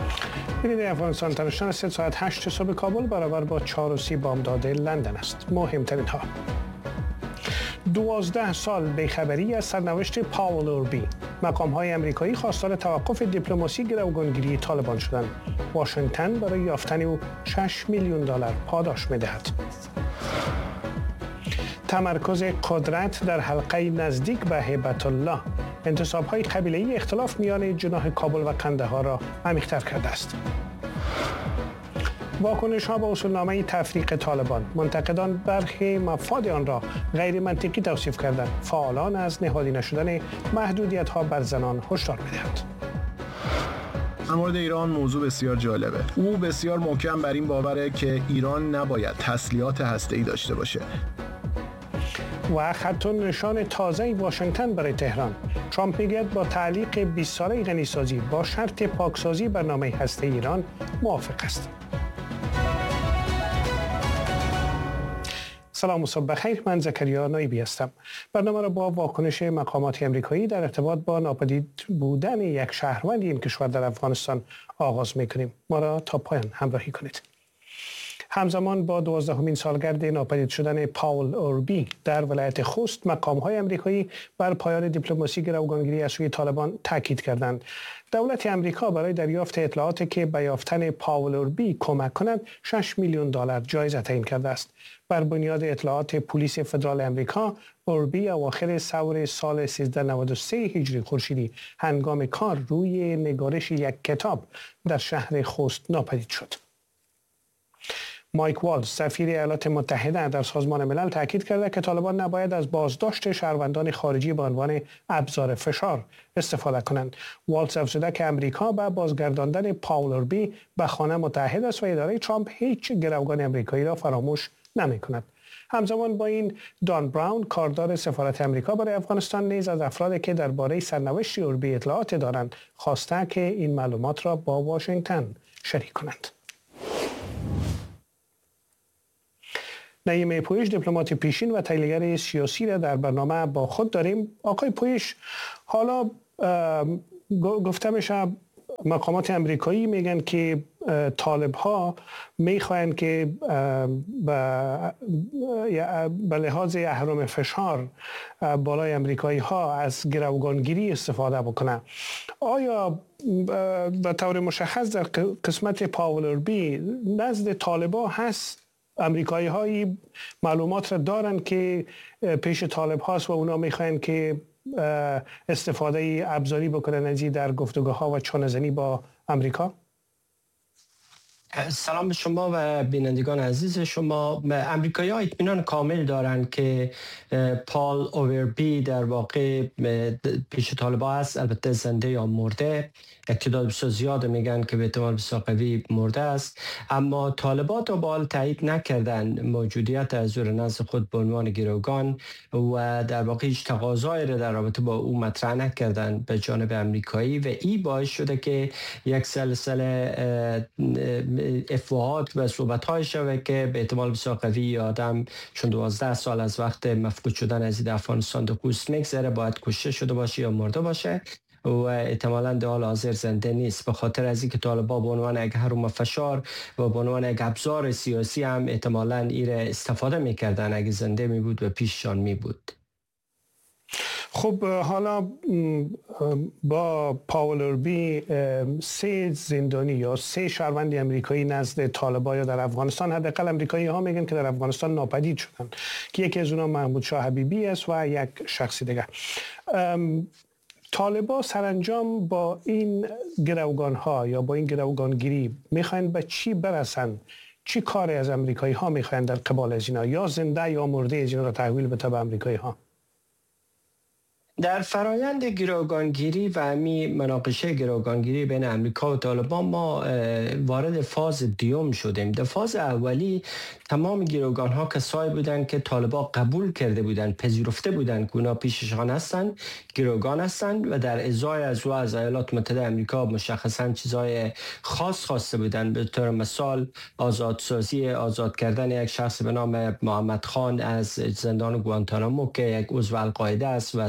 بینید افغانستان اینترنشنال 3 ساعت 8 صبح کابل برابر با 4:30 بامداد لندن است. مهمترین ها: 12 سال بیخبری از سرنوشت پاول اوربی. مقام‌های آمریکایی خواستار توقف دیپلماسی گروگانگیری طالبان شدند. واشنگتن برای یافتن او $6 میلیون پاداش می‌دهد. تمرکز قدرت در حلقه نزدیک به هیبت الله. انتصاب‌های قبیله‌ای اختلاف میان جناح کابل و قندهار را عمیق‌تر کرده است. واکنش‌ها به اصولنامه تفریق طالبان. منتقدان برخی مفاد آن را غیر منطقی توصیف کردند. فعالان از نهادی نشدن محدودیت‌ها بر زنان هشدار می‌دهند. در مورد ایران موضوع بسیار جالبه. او بسیار محکم بر این باوره که ایران نباید تسلیحات هسته‌ای داشته باشه. و خط و نشان تازه واشنگتن برای تهران. ترامپ میگه با تعلیق 20 ساله غنیسازی با شرط پاکسازی برنامه هسته ایران موافق است. سلام و صبح بخیر، من زکریا نایبی هستم. برنامه را با واکنش مقامات آمریکایی در ارتباط با ناپدید بودن یک شهروند این کشور در افغانستان آغاز می‌کنیم. ما را تا پایان همراهی کنید. همزمان با 12مین سالگرد ناپدید شدن پاول اوربی در ولایت خوست، مقام‌های آمریکایی بر پایان دیپلماسی گروگانگیری از سوی طالبان تاکید کردند. دولت آمریکا برای دریافت اطلاعاتی که به یافتن پاول اوربی کمک کنند $6 میلیون جایزه تعیین کرده است. بر بنیاد اطلاعات پلیس فدرال آمریکا، اوربی اواخر ثور سال 1393 هجری خورشیدی هنگام کار روی نگارش یک کتاب در شهر خوست ناپدید شد. مایک والز، سفیر ایالات متحده در سازمان ملل، تاکید کرده که طالبان نباید از بازداشت شهروندان خارجی به عنوان ابزار فشار استفاده کنند. والز افزوده که امریکا به بازگرداندن پاول اوربی به خانه متحد است و اداره ترامپ هیچ گروگان امریکایی را فراموش نمی‌کند. همزمان با این، دان براون، کاردار سفارت امریکا برای افغانستان، نیز از افرادی که درباره سرنوشت اوربی اطلاعات دارند خواسته که این معلومات را با واشنگتن شریک کنند. نعیم پویش، دیپلمات پیشین و تحلیلگر سیاسی را در برنامه با خود داریم. آقای پویش، حالا گفته میشه مقامات امریکایی میگن که طالب ها میخواین که به لحاظ اهرم فشار بالای امریکایی ها از گروگانگیری استفاده بکنه. آیا به طور مشخص در قسمت پاول اوربی نزد طالب ها هست امریکایی هایی معلومات را دارن که پیش طالب هاست و اونا میخواین که استفاده ابزاری بکنن از در گفتگوها ها و چانه‌زنی با امریکا؟ سلام به شما و بینندگان عزیز شما. امریکایی ها اطمینان کامل دارند که پال اوربی در واقع پیش طالبان است، البته زنده یا مرده. تعداد بسیار زیاد میگن که به احتمال بسیار قوی مرده است، اما طالبان تا به حال تایید نکردن موجودیت از او نزد خود به عنوان گروگان و در واقع هیچ تقاضایی را در رابطه با او مطرح نکردن به جانب امریکایی و این باعث شده که یک سلسله افواهات و صحبت‌های شود که به احتمال بسیار قوی آدم چون 12 سال از وقت مفقود شدن از افغانستان در خوست میگذره، باید کشته شده باشه یا مرده باشه و احتمالاً در حال حاضر زنده نیست، به خاطر از اینکه طالبان به عنوان یک هرم فشار و به عنوان یک ابزار سیاسی هم احتمالاً ایره استفاده میکردن اگه زنده می بود و پیششان می بود. خب حالا با پاول اوربی 3 زندانی یا 3 شهروند امریکایی نزد طالبان یا در افغانستان، حداقل امریکایی ها میگن که در افغانستان ناپدید شدن، که یکی از اونها محمود شاه حبیبی است و یک شخص دیگر. طالبان سرانجام با این گروگان ها یا با این گروگانگیری میخواین به چی برسن؟ چی کاری از امریکایی ها میخواین در قبال از اینا؟ یا زنده یا مرده از اینا را تحویل بده به امریکایی ها؟ در فرایند گروگانگیری و همی مناقشه گروگانگیری بین امریکا و طالبان ما وارد فاز دیوم شدیم. در فاز اولی تمام گروگان ها کسایی بودند که طالبان قبول کرده بودند، پذیرفته بودند که اونا پیششان هستند، گروگان هستند و در ازای از او از ایالات متحده امریکا مشخصا چیزای خاص خواسته بودند، به طور مثال آزاد کردن یک شخص به نام محمد خان از زندان گوانتانامو که یک عضو القاعده است و طالب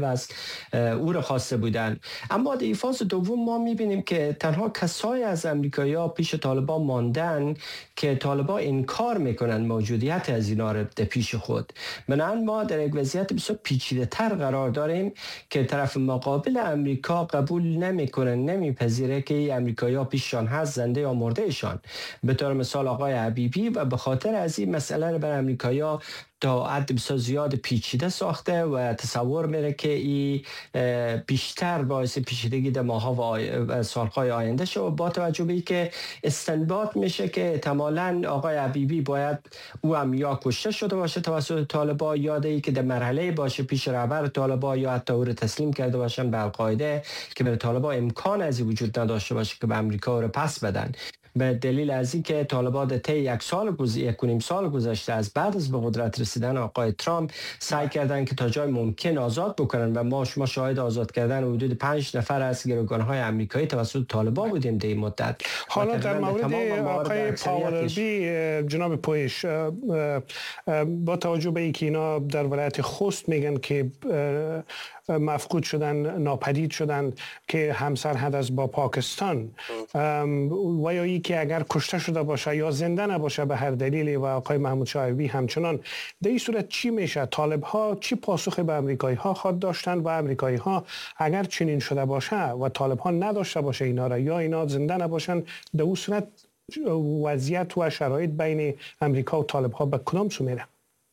است او را خواسته بودند. اما در فاز دوم ما میبینیم که تنها کسایی از امریکایی‌ها پیش طالبان ماندن که طالبان انکار میکنن موجودیت از اینا را در پیش خود. بنابراین ما در یک وضعیت بسیار پیچیده‌تر قرار داریم که طرف مقابل امریکا قبول نمیکنه، نمیپذیره که امریکایی‌ها پیششان هست، زنده یا مرده ایشان. به طور مثال آقای حبیبی، و به خاطر از این مسئله رو بر امریکایی‌ها تا حد بسیار زیاد پیچیده ساخته و تصور میره که این بیشتر باعث پیچیدگی در ماها و سالهای آینده شد، و با توجه به که استنباط میشه که احتمالاً آقای حبیبی باید او هم یا کشته شده باشه توسط طالبان، یا ای که در مرحله باشه پیش رهبر طالبان، یا حتی او رو تسلیم کرده باشن به القاعده که به طالبان امکان از وجود نداشته باشه که به امریکا رو پس بدن. به دلیل از این که طالبان طی یک و نیم سال گذشته از بعد از به قدرت رسیدن آقای ترامپ سعی کردن که تا جای ممکن آزاد بکنن، و شما شاهد آزاد کردن حدود 5 نفر از گروگان‌های آمریکایی توسط طالبان بودیم در این مدت. حالا در مورد آقای پاوربی جناب پویش، با توجه به اینکه اینا در ولایت خوست میگن که مفقود شدن، ناپدید شدن که همسرحد است با پاکستان، و یا ای که اگر کشته شده باشه یا زنده نباشه به هر دلیلی، و آقای محمود شاهبی همچنان، در این صورت چی میشه؟ طالب ها چی پاسخ به امریکایی ها خواهد داشتن؟ و امریکایی ها اگر چنین شده باشه و طالب ها نداشته باشه اینا را، یا اینا زنده نباشن، در اون صورت وضعیت و شرایط بین امریکا و طالب ها به کدام سو میره؟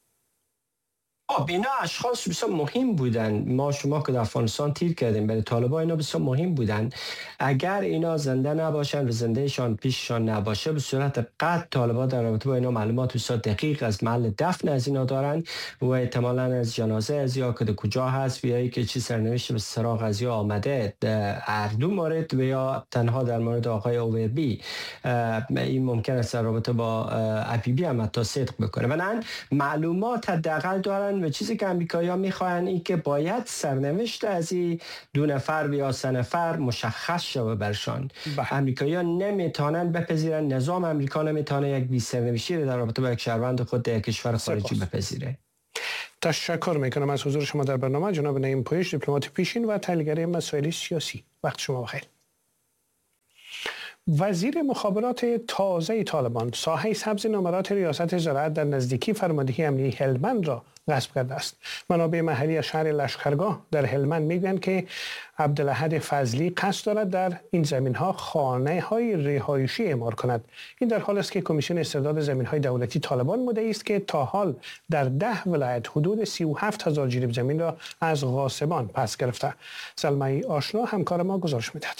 اینا اشخاص بسیار مهم بودن. شما که در افغانستان تیر کردیم، برای طالبان اینا بسیار مهم بودن. اگر اینا زنده نباشن و زندهشان پیششان نباشه، به صورت قطع طالبان در رابطه با اینا معلومات بسیار دقیق از محل دفن از اینا دارن، و احتمالاً از جنازه از یا که کجا هست، و یا که چی سرنوشت به سراغ از یا آمده هر دو مورد، و یا تنها در مورد آقای اووربی این ممکن است در رابطه با حبیبی هم حتی صدق بکنه. بنابراین معلومات حداقل دارن، و چیزی که امریکایی‌ها میخواهند این که باید سرنوشت از این 2 نفر یا 3 نفر مشخص شوه برشان. امریکایی‌ها نمیتونن بپذیرن، نظام امریکا نمیتونه یک بی سرنوشتی در رابطه با یک شهروند خود در کشور خارجی بپذیره. تشکر میکنم از حضور شما در برنامه جناب نعیم پویش، دیپلمات پیشین و تحلیلگر مسائل سیاسی. وقت شما بخیر. وزیر مخابرات تازه طالبان ساحه سبز نامرات ریاست زراعت در نزدیکی فرماندهی امنیتی هلمند را غصب کرده است. منابع محلی از شهر لشکرگاه در هلمند میگویند که عبدالاحد فضلی قصد دارد در این زمین‌ها خانه‌های رهایشی اعمار کند. این در حالی است که کمیسیون استرداد زمین‌های دولتی طالبان مدعی است که تا حال در 10 ولایت حدود 37,000 جریب زمین را از غاصبان پس گرفته. سلمای آشنا همکار ما گزارش می‌دهد.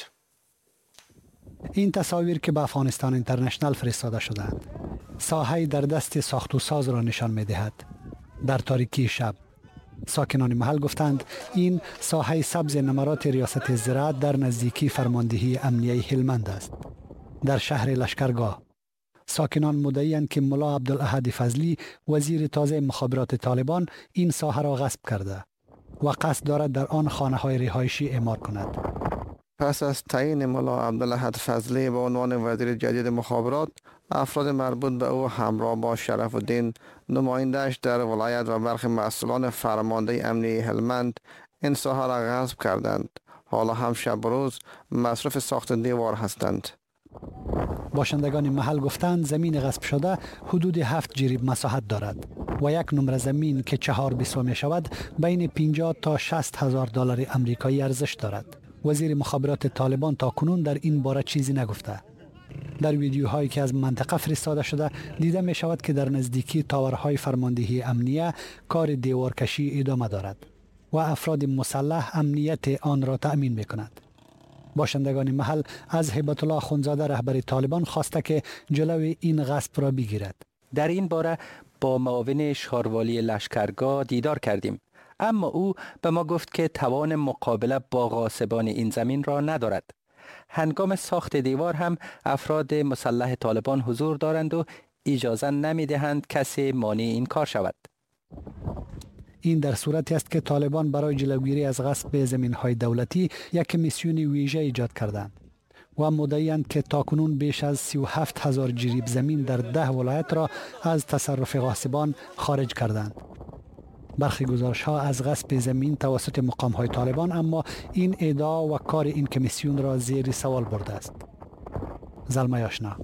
این تصاویر که به افغانستان اینترنشنال فرستاده شده‌اند، ساحه‌ای در دست ساخت و ساز را نشان می‌دهد. در تاریکی شب ساکنان محل گفتند این ساحه سبز نمرات ریاست زراعت در نزدیکی فرماندهی امنیتی هلمند است. در شهر لشکرگاه ساکنان مدعی‌اند که ملا عبدالاحد فضلی وزیر تازه مخابرات طالبان این ساحه را غصب کرده و قصد دارد در آن خانه‌های رهایشی اعمار کند. پس از تعیین ملا عبدالاحد فضلی به عنوان وزیر جدید مخابرات، افراد مربوط به او همراه با شرف الدین نماینده‌اش در ولایت و برخی مسئولان فرمانده امنیتی هلمند این ساحه را غصب کردند. حالا هم شب و روز مصرف ساخت دیوار هستند. باشندگان محل گفتند زمین غصب شده حدود 7 جریب مساحت دارد و یک نمره زمین که 4 بیسو می شود بین 50 تا 60 هزار دلار آمریکایی ارزش دارد. وزیر مخابرات طالبان تا کنون در این باره چیزی نگفته. در ویدیوهایی که از منطقه فرستاده شده دیده می شود که در نزدیکی تاورهای فرماندهی امنیه کار دیوارکشی ادامه دارد و افراد مسلح امنیت آن را تأمین می کند. باشندگان محل از هیبت الله اخوندزاده رهبر طالبان خواسته که جلوی این غصب را بگیرد. در این باره با معاون شهروالی لشکرگاه دیدار کردیم، اما او به ما گفت که توان مقابله با غاصبان این زمین را ندارد. هنگام ساخت دیوار هم افراد مسلح طالبان حضور دارند و اجازه نمی دهند کسی مانع این کار شود. این در صورتی است که طالبان برای جلوگیری از غصب زمین‌های دولتی یک کمیسیون ویژه ایجاد کردند و مدعی‌اند که تاکنون بیش از 37,000 جریب زمین در 10 ولایت را از تصرف غاصبان خارج کردند. برخی گزارش ها از غصب زمین توسط مقام های طالبان، اما این ادعا و کار این کمیسیون را زیر سوال برده است. زلمه آشنا.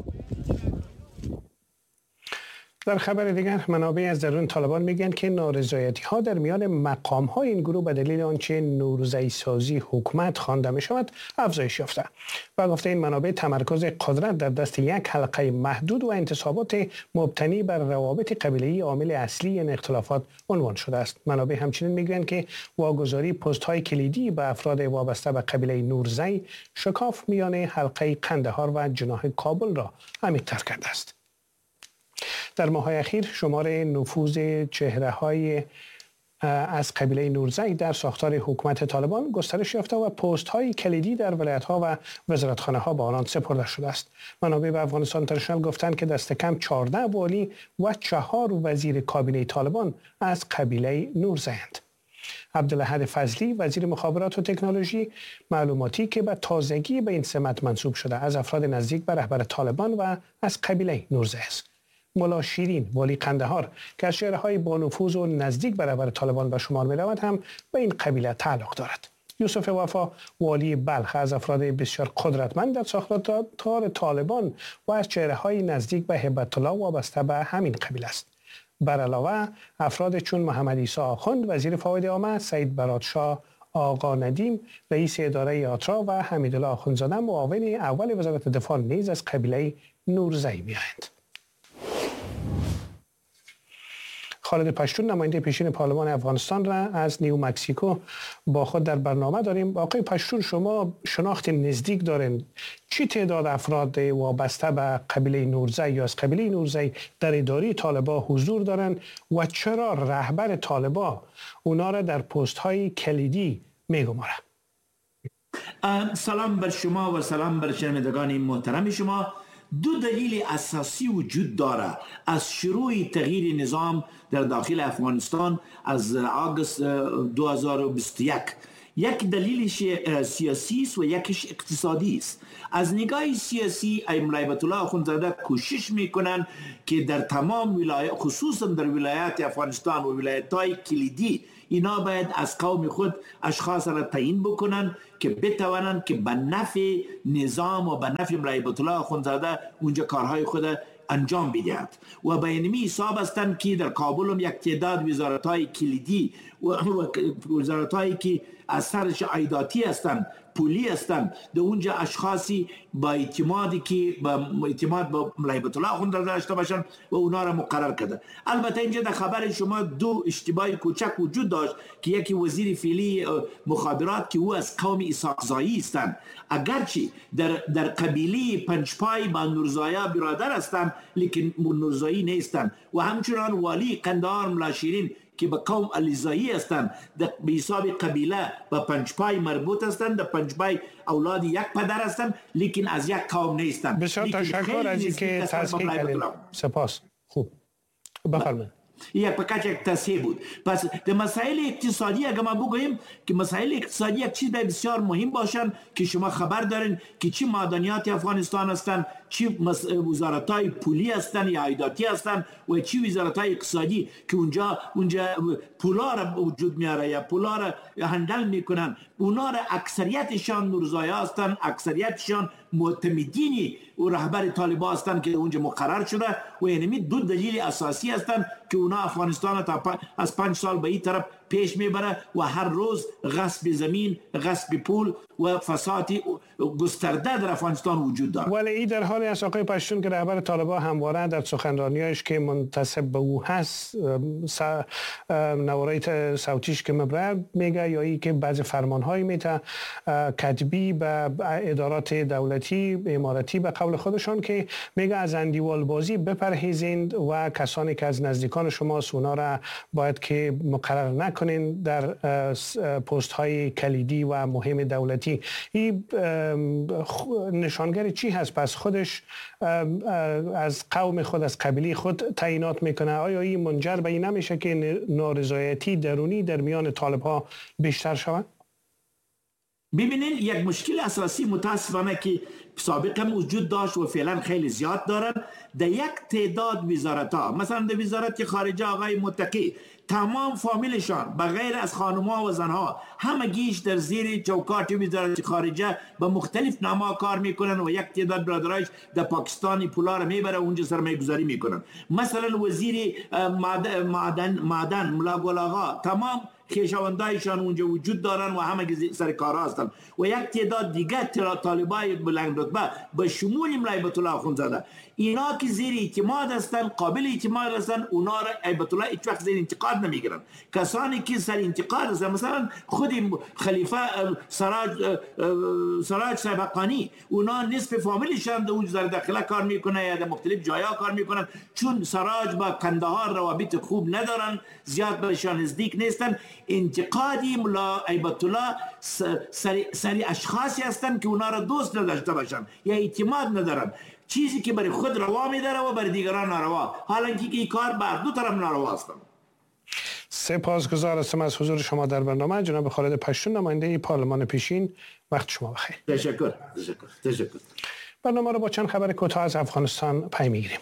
در خبر دیگر، منابع از درون طالبان میگن که نارضایتی ها در میان مقام های این گروه به دلیل آنچه نورزئی سازی حکومت خوانده می شود افزایش یافته. و گفته این منابع تمرکز قدرت در دست یک حلقه محدود و انتصابات مبتنی بر روابط قبیله‌ای عامل اصلی این اختلافات عنوان شده است. منابع همچنین میگن که واگذاری پست های کلیدی به افراد وابسته به قبیله نورزئی شکاف میان حلقه قندهار و جناح کابل را عمیق‌تر کرده است. در ماه‌های اخیر شمار نفوذ چهره‌های از قبیله نورزئی در ساختار حکومت طالبان گسترش یافته و پست‌های کلیدی در ولایت‌ها و وزارتخانه‌ها به آنان سپرده شده است. منابع به افغانستان اینترنشنال گفتند که دست کم 14 والی و 4 وزیر کابینه طالبان از قبیله نورزئی‌اند. عبدالاحد فضلی وزیر مخابرات و تکنولوژی معلوماتی که به تازگی به این سمت منصوب شده از افراد نزدیک به رهبر طالبان و از قبیله نورزئی است. ملا شیرین والی قندهار که از شهرهای با نفوذ و نزدیک به رهبر طالبان به شمار می رود هم به این قبیله تعلق دارد. یوسف وفا والی بلخ از افراد بسیار قدرتمند در ساختار طالبان و از چهره‌های نزدیک به هیبت الله وابسته به همین قبیله است. بر علاوه افراد چون محمد عیسی آخوند وزیر فواید عامه، سعید برادشاه آقا ندیم رئیس اداره آترا و حمیدالله آخوندزاده معاون اول وزارت دفاع نیز از قبیله نورزئی می‌آیند. خالد پشتون نماینده پیشین پارلمان افغانستان را از نیو مکزیکو با خود در برنامه داریم. آقای پشتون، شما شناخت نزدیک دارین چی تعداد افراد وابسته به قبیله نورزئی یا از قبیله نورزئی در اداره طالبان حضور دارند و چرا رهبر طالبان اونا را در پست های کلیدی میگماره؟ سلام بر شما و سلام بر شنوندگان محترم شما. دو دلیل اساسی وجود داره از شروع تغییر نظام در داخل افغانستان از آگوست 2021. یک دلیلش سیاسی است و یکیش اقتصادی است. از نگاه سیاسی مولای هیبت الله آخوندزاده کوشش میکنن که در تمام ولایات، خصوصا در ولایات افغانستان و ولایت‌های کلیدی، اینا باید از قوم خود اشخاص را تعیین بکنن که بتوانند که به نفع نظام و به نفع مولای هیبت الله آخوندزاده اونجا کارهای خود انجام بدهد. و به اینمی حساب هستند که در کابل هم یک تعداد وزارت‌های کلیدی و وزارت‌هایی که از سرش عایداتی هستند، پولی هستند، در اونجا اشخاصی با اعتمادی که با اعتماد با مولای هیبت الله آخوندزاده داشته باشند و اونا را مقرر کرده. البته اینجا در خبر شما دو اشتباه کوچک وجود داشت که یکی وزیر فعلی مخابرات که او از قوم اسحاقزایی هستند، اگرچه در قبیله پنجپای با نورزایا برادر هستند لیکن نورزایی نیستند. و همچنان والی قندهار ملا شیرین که به قوم علیزایی هستند، به حساب قبیله به پنجپای مربوط هستند، در پنجپای اولاد یک پدر هستند لیکن از یک قوم نیستند. بسیار تشکر از اینکه تصحیح کردید. سپاس. خوب، بفرمایید. یک پکاچ یک تصحیح بود. پس در مسائل اقتصادی اگر ما بگوییم که مسائل اقتصادی یک چیز بسیار مهم باشند که شما خبر دارین که چی معدنیات افغانستان هستند، چی وزارت‌های پولی هستند یا عایداتی هستند و چی وزارت‌های اقتصادی که اونجا پولا را وجود میاره یا پولا را هندل میکنن. اونا را اکثریتشان نورزایا هستند، اکثریتشان معتمدین و رهبر طالبان هستند که اونجا مقرر شده و یعنی دو دلیل اساسی هستند که اونا افغانستان از 5 سال به این طرف پیش میبره و هر روز غصب زمین، غصب پول و فساد گسترده در افغانستان وجود دارد. ولی این در حالی است آقای پشتون که رهبر طالبان همواره در سخنرانی‌هایش که منتسب به او هست، نوارای صوتیش که مبرد میگه یا ای که بعضی فرمان‌های میته کتبی به ادارات دولتی امارتی به قول خودشان که میگه از اندیوال بازی بپرهیزید و کسانی که از نزدیکان شما اونا را باید که مقرر نکنین در پست های کلیدی و مهم دولتی. این نشانگر چی هست؟ پس خودش از قوم خود، از قبیله خود تعیینات میکنه. آیا این منجر به این نمیشه که نارضایتی درونی در میان طالب ها بیشتر شود؟ ببینین یک مشکل اساسی متاسفانه که سابقا وجود داشت و فعلا خیلی زیاد دارن در یک تعداد وزارت ها، مثلا در وزارت خارجه آقای متقی تمام فامیلشان بغیر از خانم‌ها و زنها همگیش در زیر چوکات وزارت خارجه به مختلف نام‌ها کار میکنن و یک تعداد برادرایش در پاکستان پولا رو میبره اونجا سرمایه گذاری میکنن. مثلا وزیر معدن ملا گل آقا تمام خویشاوندایشان اونجا وجود دارن و همه سر کار هستن و یک تعداد دیگه طالبای بلند رتبه به شمول مولای ایبت الله اخوندزاده، اینا که زیر اعتماد هستن، قابل اعتماد هستن، اونا را ایبت الله هیچ وقت زیر انتقاد نمیگیرن. کسانی که سر انتقاد هستن، مثلا خود خلیفه سراج صاحب حقانی، اونا نصف فامیلشان در وزارت داخله کار میکنه یا در مختلف جایا کار میکنن، چون سراج با کندهار روابط خوب ندارن، زیاد بهشان نزدیک نیستن. انتقادی ملا ایبت الله سری اشخاصی هستن که اونا را دوست نداشته باشن یا اعتماد ندارن، چیزی که برای خود روا میداره و برای دیگران ناروا، حالانکه این کار بر دو طرف ناروا هستن. سپاسگزار هستم از حضور شما در برنامه. جناب خالد پشتون، نماینده پارلمان پیشین، وقت شما بخیر. تشکر. برنامه را با چند خبر کوتاه از افغانستان پی میگیریم.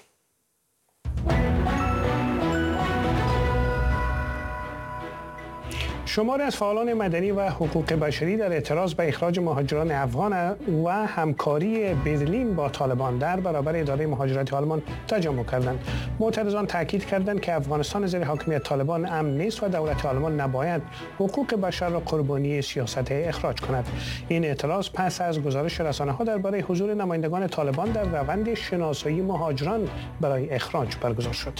شماری از فعالان مدنی و حقوق بشری در اعتراض به اخراج مهاجران افغان و همکاری برلین با طالبان در برابر اداره مهاجرت آلمان تجمع کردند. معترضان تاکید کردند که افغانستان زیر حاکمیت طالبان امن نیست و دولت آلمان نباید حقوق بشر را قربانی سیاست اخراج کند. این اعتراض پس از گزارش رسانه‌ها درباره حضور نمایندگان طالبان در روند شناسایی مهاجران برای اخراج برگزار شد.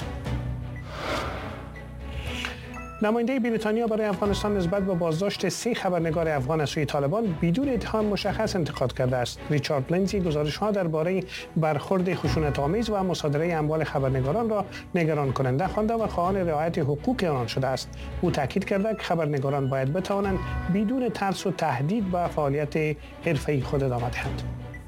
نماینده بریتانیا برای افغانستان نسبت به بازداشت 3 خبرنگار افغان از سوی طالبان بدون اتهام مشخص انتقاد کرده است. ریچارد لینزی گزارش‌ها درباره برخورد خشونت‌آمیز و مصادره اموال خبرنگاران را نگران کننده خوانده و خواهان رعایت حقوق آنان شده است. او تاکید کرده که خبرنگاران باید بتوانند بدون ترس و تهدید به فعالیت حرفه‌ای خود ادامه دهند.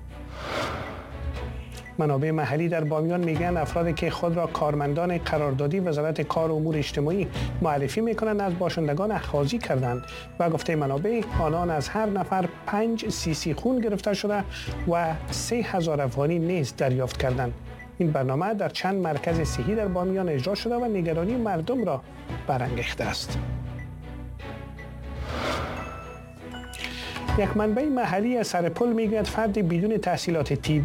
منابع محلی در بامیان میگن افرادی که خود را کارمندان قراردادی وزارت کار و امور اجتماعی معرفی میکنند از باشندگان اخاذی کردند و گفته منابع آنان از هر نفر 5 cc خون گرفته شده و 3000 افغانی نیز دریافت کردند. این برنامه در چند مرکز صحی در بامیان اجرا شده و نگرانی مردم را برانگیخته است. یک منبع محلی از سرپل میگوید فردی بدون تحصیلات طبی